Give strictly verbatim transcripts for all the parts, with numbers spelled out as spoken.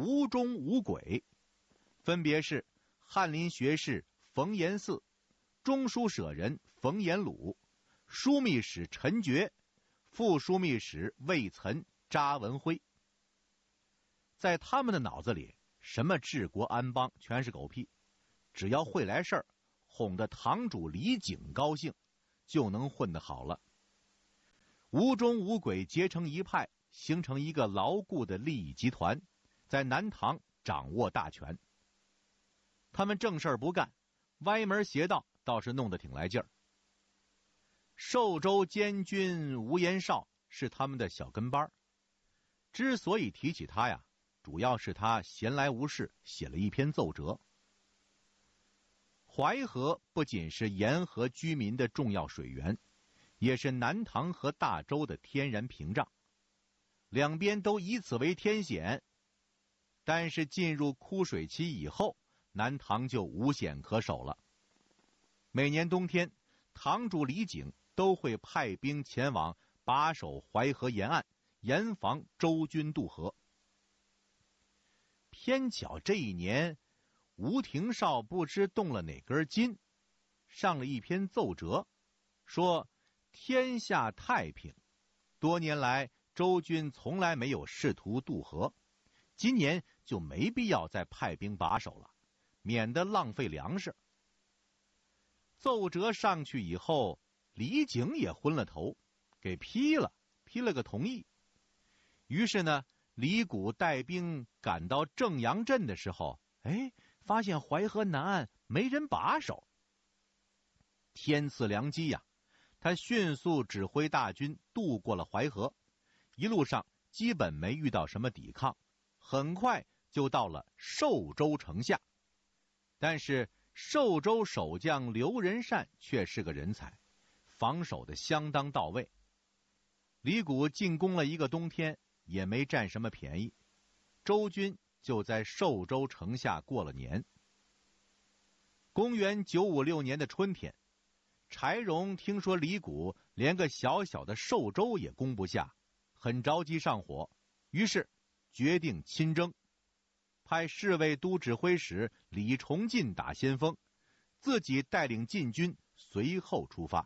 吴中五鬼，分别是翰林学士冯延巳、中书舍人冯延鲁、枢密使陈觉、副枢密使魏岑、查文辉。在他们的脑子里，什么治国安邦全是狗屁，只要会来事儿，哄得堂主李璟高兴，就能混得好了。吴中五鬼结成一派，形成一个牢固的利益集团，在南唐掌握大权。他们正事不干，歪门邪道倒是弄得挺来劲儿。寿州监军吴延绍是他们的小跟班，之所以提起他呀，主要是他闲来无事写了一篇奏折。淮河不仅是沿河居民的重要水源，也是南唐和大周的天然屏障，两边都以此为天险。但是进入枯水期以后，南唐就无险可守了。每年冬天，堂主李璟都会派兵前往把守淮河沿岸，严防周军渡河。偏巧这一年，吴廷绍不知动了哪根筋，上了一篇奏折，说天下太平，多年来周军从来没有试图渡河，今年就没必要再派兵把守了，免得浪费粮食。奏折上去以后，李璟也昏了头，给批了，批了个同意。于是呢，李谷带兵赶到正阳镇的时候，哎，发现淮河南岸没人把守。天赐良机呀，他迅速指挥大军渡过了淮河，一路上基本没遇到什么抵抗，很快就到了寿州城下。但是寿州守将刘仁善却是个人才，防守的相当到位。李谷进攻了一个冬天，也没占什么便宜，周军就在寿州城下过了年。公元九五六年的春天，柴荣听说李谷连个小小的寿州也攻不下，很着急上火，于是决定亲征，派侍卫都指挥使李崇进打先锋，自己带领禁军随后出发。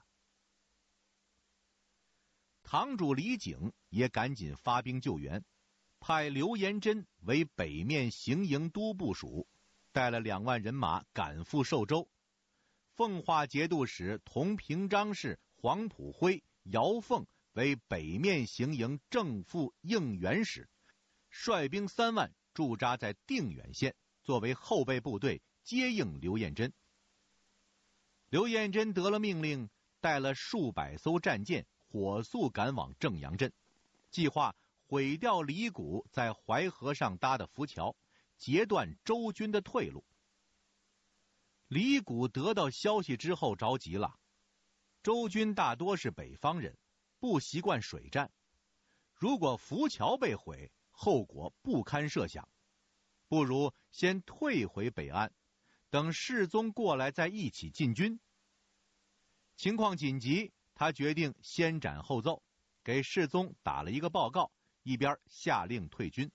堂主李璟也赶紧发兵救援，派刘延珍为北面行营都部署，带了两万人马赶赴寿州。奉化节度使同平章事黄埔辉、姚凤为北面行营正副应援使，率兵三万驻扎在定远县，作为后备部队接应刘彦珍。刘彦珍得了命令，带了数百艘战舰火速赶往正阳镇，计划毁掉李谷在淮河上搭的浮桥，截断周军的退路。李谷得到消息之后着急了，周军大多是北方人，不习惯水战，如果浮桥被毁，后果不堪设想，不如先退回北岸，等世宗过来再一起进军。情况紧急，他决定先斩后奏，给世宗打了一个报告，一边下令退军。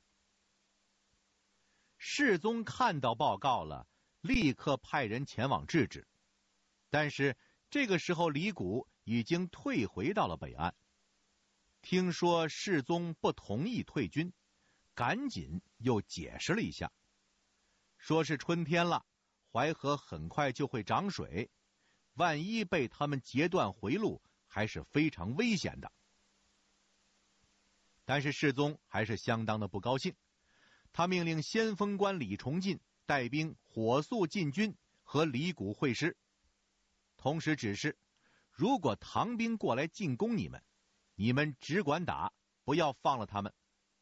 世宗看到报告了，立刻派人前往制止，但是这个时候李谷已经退回到了北岸。听说世宗不同意退军，赶紧又解释了一下，说是春天了，淮河很快就会涨水，万一被他们截断回路，还是非常危险的。但是世宗还是相当的不高兴，他命令先锋官李崇进带兵火速进军，和李谷会师，同时指示，如果唐兵过来进攻你们，你们只管打，不要放了他们。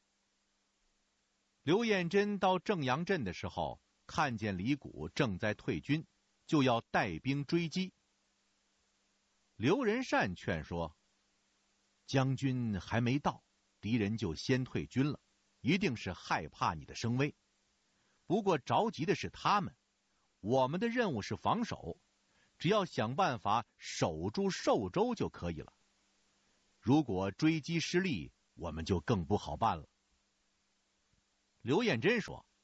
刘彦珍到正阳镇的时候，看见李谷正在退军，就要带兵追击。刘仁善劝说，将军还没到，敌人就先退军了，一定是害怕你的声威。不过着急的是他们，我们的任务是防守，只要想办法守住寿州就可以了。如果追击失利，我们就更不好办了。刘彦珍说，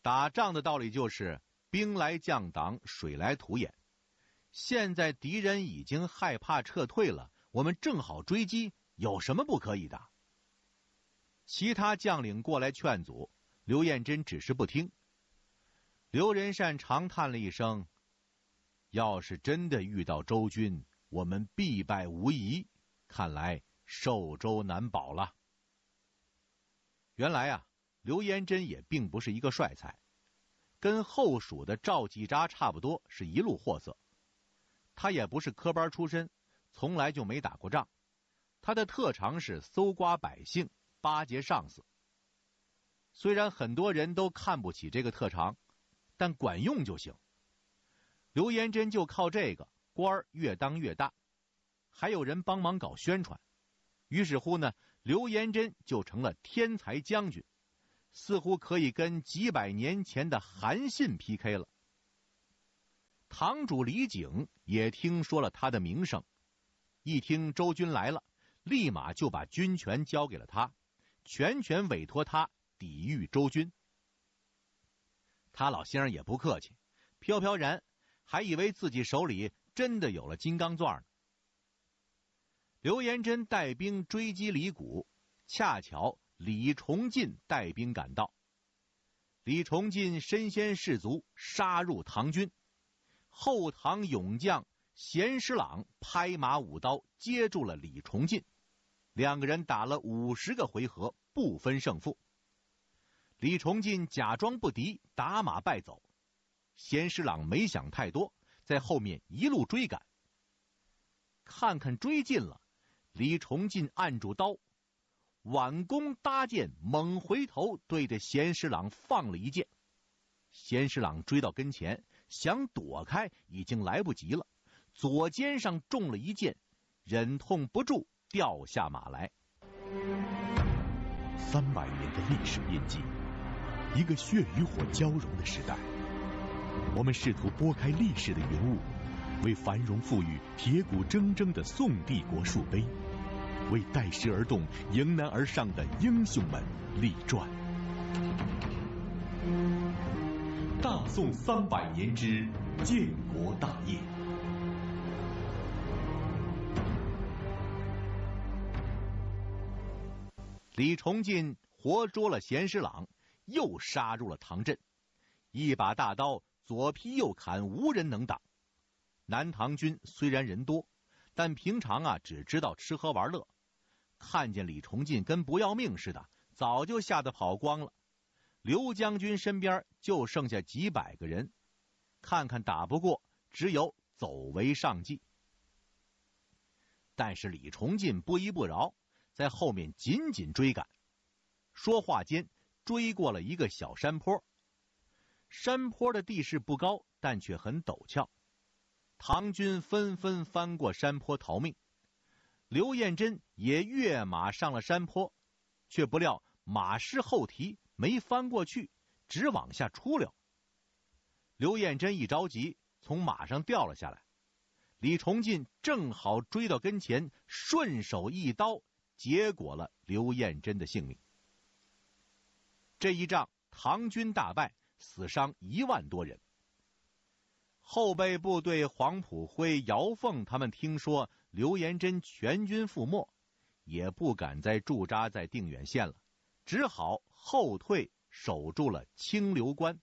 打仗的道理就是兵来将挡，水来土掩。现在敌人已经害怕撤退了，我们正好追击，有什么不可以的？其他将领过来劝阻，刘彦珍只是不听。刘仁善长叹了一声，要是真的遇到周军，我们必败无疑，看来寿州难保了。原来啊，刘彦珍也并不是一个帅才，跟后蜀的赵继扎差不多，是一路货色。他也不是科班出身，从来就没打过仗，他的特长是搜刮百姓，巴结上司。虽然很多人都看不起这个特长，但管用就行。刘彦珍就靠这个，官儿越当越大，还有人帮忙搞宣传。于是乎呢，刘彦珍就成了天才将军，似乎可以跟几百年前的韩信 P K 了。堂主李景也听说了他的名声，一听周军来了，立马就把军权交给了他，全权委托他抵御周军。他老先生也不客气，飘飘然还以为自己手里真的有了金刚钻呢。刘彦珍带兵追击李谷，恰巧李崇进带兵赶到。李崇进身先士卒，杀入唐军。后唐勇将贤师朗拍马舞刀接住了李崇进，两个人打了五十个回合，不分胜负。李崇进假装不敌，打马败走。贤师朗没想太多，在后面一路追赶。看看追近了，李崇进按住刀，挽弓搭箭，猛回头对着贤师朗放了一箭。贤师朗追到跟前，想躲开已经来不及了，左肩上中了一箭，忍痛不住掉下马来。 三百年的历史印记，一个血与火交融的时代。我们试图拨开历史的云雾，为繁荣富裕、铁骨铮铮的宋帝国树碑，为带时而动、迎难而上的英雄们立传。大宋三百年之建国大业。 李崇进活捉了贤师朗，又杀入了唐镇，一把大刀左劈右砍，无人能挡。南唐军虽然人多，但平常啊只知道吃喝玩乐，看见李崇进跟不要命似的，早就吓得跑光了。刘将军身边就剩下几百个人，看看打不过，只有走为上计。但是李崇进不依不饶，在后面紧紧追赶。说话间，追过了一个小山坡。山坡的地势不高，但却很陡峭。唐军纷纷翻过山坡逃命。刘彦珍也跃马上了山坡，却不料马失后蹄，没翻过去，只往下出溜。刘彦珍一着急，从马上掉了下来。李崇进正好追到跟前，顺手一刀结果了刘彦珍的性命。这一仗唐军大败，死伤一万多人。后备部队黄埔辉、姚凤他们听说刘彦珍全军覆没，也不敢再驻扎在定远县了，只好后退，守住了清流关。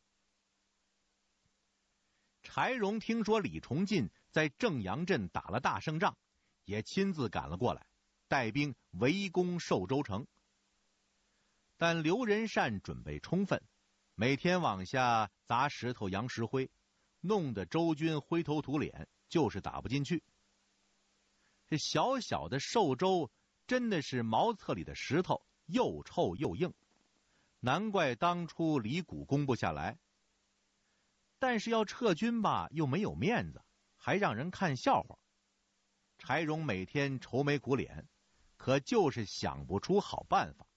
柴荣听说李崇进在正阳镇打了大胜仗，也亲自赶了过来，带兵围攻寿州城。但刘仁善准备充分，每天往下砸石头扬石灰，弄得周军灰头土脸，就是打不进去。这小小的寿州真的是茅厕里的石头，又臭又硬，难怪当初李谷攻不下来。但是要撤军吧，又没有面子，还让人看笑话。柴荣每天愁眉苦脸，可就是想不出好办法。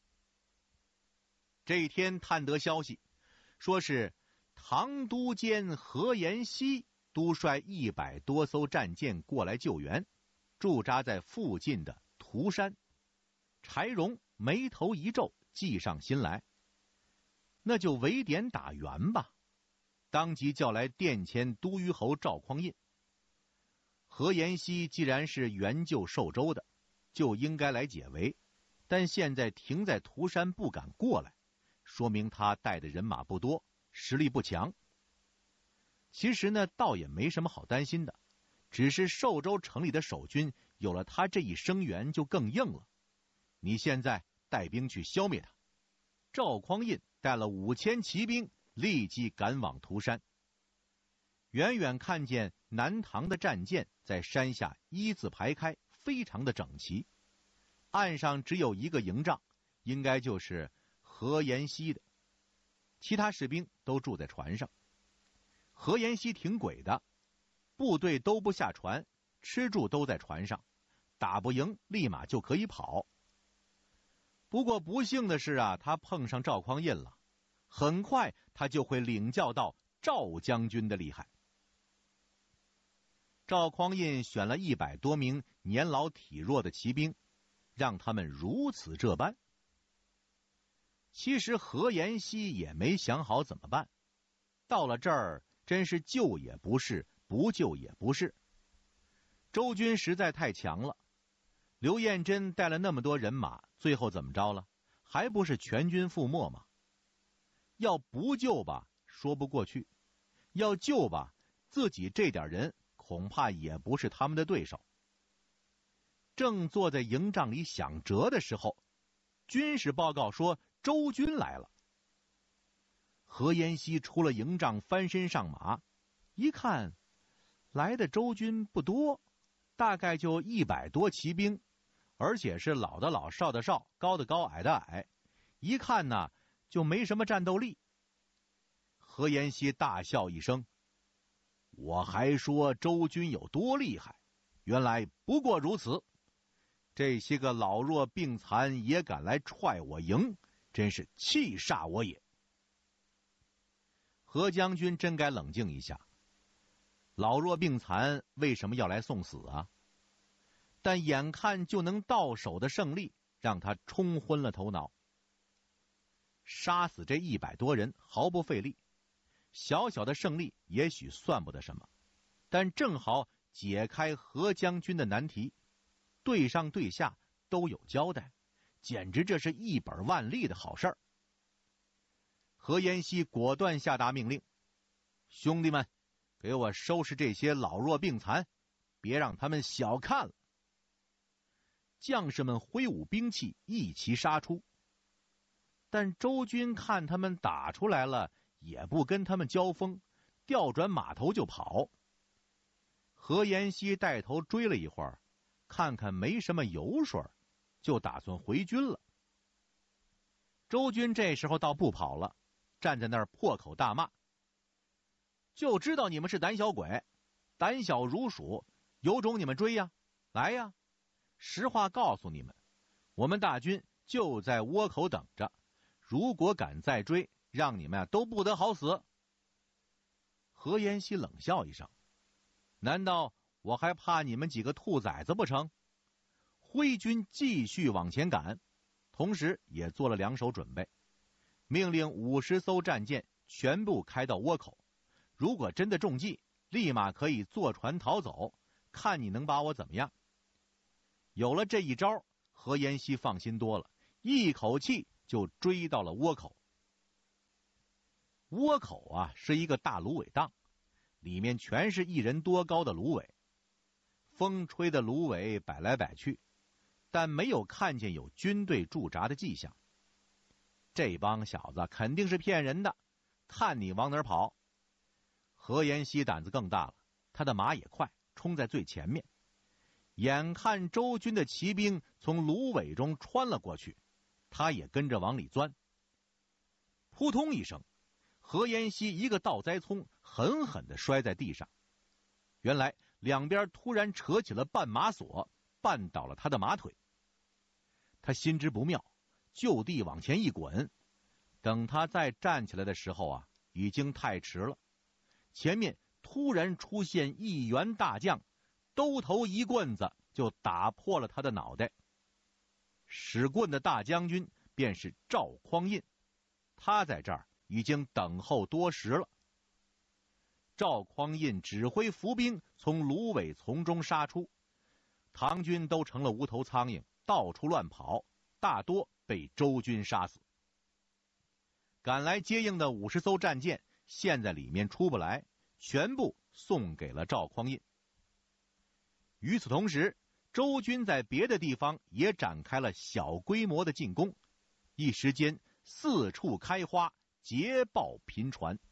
这一天探得消息，说是唐都监何延熙督率一百多艘战舰过来救援，驻扎在附近的涂山。柴荣眉头一皱，计上心来。 那就围点打援吧。当即叫来殿前都虞侯赵匡胤。何延熙既然是援救寿州的，就应该来解围，但现在停在涂山不敢过来，说明他带的人马不多，实力不强。其实呢，倒也没什么好担心的，只是寿州城里的守军有了他这一声援就更硬了。你现在带兵去消灭他。赵匡胤带了五千骑兵，立即赶往涂山。远远看见南唐的战舰在山下一字排开，非常的整齐。岸上只有一个营帐，应该就是何延熙的，其他士兵都住在船上。何延熙挺诡的，部队都不下船，吃住都在船上，打不赢立马就可以跑。不过不幸的是啊，他碰上赵匡胤了，很快他就会领教到赵将军的厉害。赵匡胤选了一百多名年老体弱的骑兵，让他们如此这般。其实何延熙也没想好怎么办，到了这儿真是救也不是，不救也不是。周军实在太强了，刘彦珍带了那么多人马，最后怎么着了？还不是全军覆没吗？要不救吧，说不过去；要救吧，自己这点人恐怕也不是他们的对手。正坐在营帐里想辙的时候，军士报告说周军来了。何延熙出了营帐，翻身上马，一看，来的周军不多，大概就一百多骑兵，而且是老的老，少的少，高的高，矮的矮，一看呢就没什么战斗力。何延熙大笑一声：“我还说周军有多厉害，原来不过如此。这些个老弱病残也敢来踹我营，真是气煞我也。”何将军真该冷静一下，老弱病残为什么要来送死啊？但眼看就能到手的胜利，让他冲昏了头脑。杀死这一百多人毫不费力，小小的胜利也许算不得什么，但正好解开何将军的难题，对上对下都有交代，简直这是一本万利的好事儿。何延熙果断下达命令：“兄弟们，给我收拾这些老弱病残，别让他们小看了。”将士们挥舞兵器，一齐杀出。但周军看他们打出来了，也不跟他们交锋，调转马头就跑。何延熙带头追了一会儿，看看没什么油水，就打算回军了。周军这时候倒不跑了，站在那儿破口大骂：“就知道你们是胆小鬼，胆小如鼠，有种你们追呀，来呀！实话告诉你们，我们大军就在倭口等着，如果敢再追，让你们啊都不得好死。”何延熙冷笑一声：“难道我还怕你们几个兔崽子不成？”挥军继续往前赶，同时也做了两手准备，命令五十艘战舰全部开到倭口，如果真的中计，立马可以坐船逃走，看你能把我怎么样。有了这一招，何延熙放心多了，一口气就追到了倭口。倭口啊，是一个大芦苇荡，里面全是一人多高的芦苇，风吹的芦苇摆来摆去，但没有看见有军队驻扎的迹象。这帮小子肯定是骗人的，看你往哪儿跑。何延熙胆子更大了，他的马也快，冲在最前面。眼看周军的骑兵从芦苇中穿了过去，他也跟着往里钻。扑通一声，何延熙一个倒栽葱，狠狠地摔在地上。原来两边突然扯起了绊马索，绊倒了他的马腿。他心知不妙，就地往前一滚。等他再站起来的时候啊，已经太迟了。前面突然出现一员大将，兜头一棍子就打破了他的脑袋。使棍的大将军便是赵匡胤，他在这儿已经等候多时了。赵匡胤指挥伏兵从芦苇丛中杀出，唐军都成了无头苍蝇，到处乱跑，大多被周军杀死。赶来接应的五十艘战舰陷在里面出不来，全部送给了赵匡胤。与此同时，周军在别的地方也展开了小规模的进攻，一时间四处开花，捷报频传。